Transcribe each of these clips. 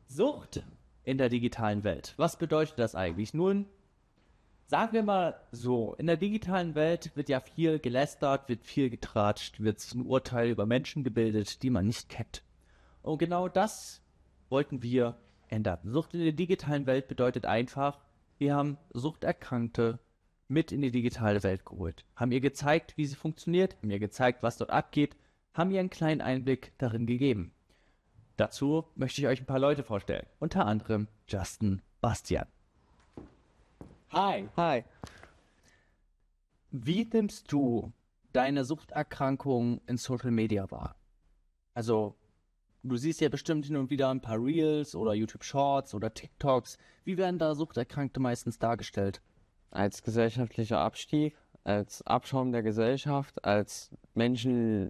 Sucht in der digitalen Welt. Was bedeutet das eigentlich? Nun, sagen wir mal so, in der digitalen Welt wird ja viel gelästert, wird viel getratscht, wird sich ein Urteil über Menschen gebildet, die man nicht kennt. Und genau das wollten wir ändern. Sucht in der digitalen Welt bedeutet einfach, wir haben Suchterkrankte mit in die digitale Welt geholt, haben ihr gezeigt, wie sie funktioniert, haben ihr gezeigt, was dort abgeht, haben ihr einen kleinen Einblick darin gegeben. Dazu möchte ich euch ein paar Leute vorstellen, unter anderem Justin Bastian. Hi. Hi. Wie nimmst du deine Suchterkrankung in Social Media wahr? Also, du siehst ja bestimmt hin und wieder ein paar Reels oder YouTube Shorts oder TikToks. Wie werden da Suchterkrankte meistens dargestellt? Als gesellschaftlicher Abstieg, als Abschaum der Gesellschaft, als Menschen,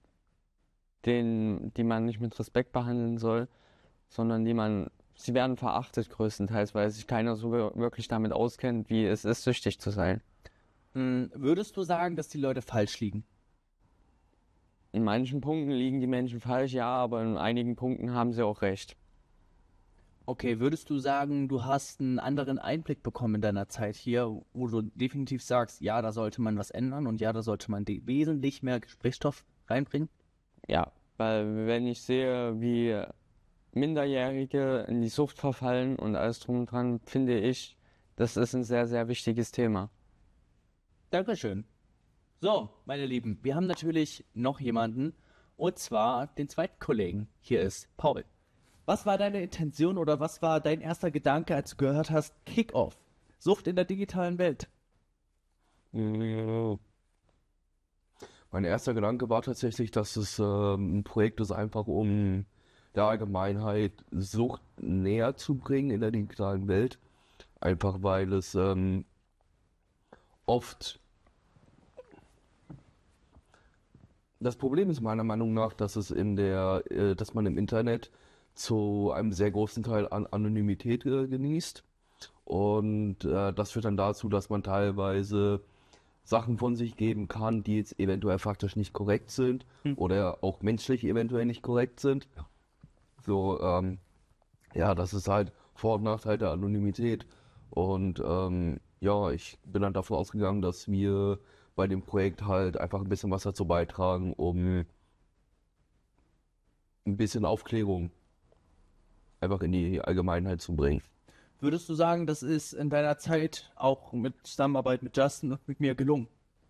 die man nicht mit Respekt behandeln soll, sondern sie werden verachtet größtenteils, weil sich keiner so wirklich damit auskennt, wie es ist, süchtig zu sein. Würdest du sagen, dass die Leute falsch liegen? In manchen Punkten liegen die Menschen falsch, ja, aber in einigen Punkten haben sie auch recht. Okay, würdest du sagen, du hast einen anderen Einblick bekommen in deiner Zeit hier, wo du definitiv sagst, ja, da sollte man was ändern und ja, da sollte man wesentlich mehr Gesprächsstoff reinbringen? Ja, weil wenn ich sehe, wie Minderjährige in die Sucht verfallen und alles drum und dran, finde ich, das ist ein sehr, sehr wichtiges Thema. Dankeschön. So, meine Lieben, wir haben natürlich noch jemanden, und zwar den zweiten Kollegen. Hier ist Paul. Was war deine Intention oder was war dein erster Gedanke, als du gehört hast, Kick-Off, Sucht in der digitalen Welt? Mein erster Gedanke war tatsächlich, dass es ein Projekt ist, einfach um der Allgemeinheit Sucht näher zu bringen in der digitalen Welt. Einfach weil es oft... Das Problem ist meiner Meinung nach, dass dass man im Internet zu einem sehr großen Teil an Anonymität genießt. Und das führt dann dazu, dass man teilweise Sachen von sich geben kann, die jetzt eventuell faktisch nicht korrekt sind oder auch menschlich eventuell nicht korrekt sind. So, ja, das ist halt Vor- und Nachteil der Anonymität. Und ja, ich bin dann davon ausgegangen, dass wir bei dem Projekt halt einfach ein bisschen was dazu beitragen, um ein bisschen Aufklärung einfach in die Allgemeinheit zu bringen. Würdest du sagen, das ist in deiner Zeit auch mit Zusammenarbeit mit Justin und mit mir gelungen?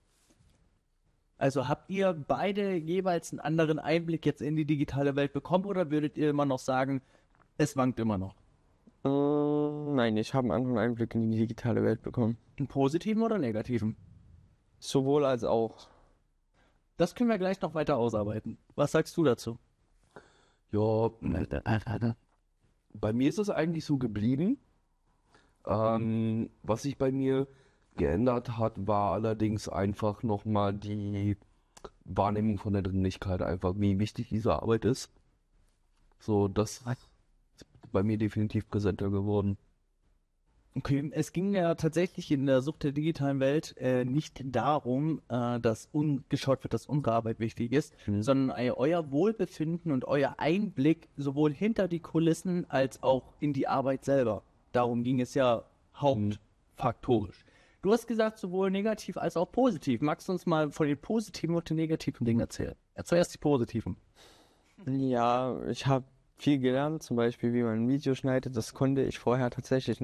Also habt ihr beide jeweils einen anderen Einblick jetzt in die digitale Welt bekommen oder würdet ihr immer noch sagen, es wankt immer noch? Nein, ich habe einen anderen Einblick in die digitale Welt bekommen. Einen positiven oder negativen? Sowohl als auch. Das können wir gleich noch weiter ausarbeiten. Was sagst du dazu? Ja, bei mir ist es eigentlich so geblieben. Was sich bei mir geändert hat, war allerdings einfach nochmal die Wahrnehmung von der Dringlichkeit, einfach wie wichtig diese Arbeit ist. So, das ist bei mir definitiv präsenter geworden. Okay, es ging ja tatsächlich in der Sucht der digitalen Welt nicht darum, dass geschaut wird, dass unsere Arbeit wichtig ist, sondern euer Wohlbefinden und euer Einblick sowohl hinter die Kulissen als auch in die Arbeit selber. Darum ging es ja hauptfaktorisch. Du hast gesagt, sowohl negativ als auch positiv. Magst du uns mal von den positiven und den negativen Dingen erzählen? Ja, zuerst die positiven. Ja, ich habe viel gelernt, zum Beispiel wie man ein Video schneidet. Das konnte ich vorher tatsächlich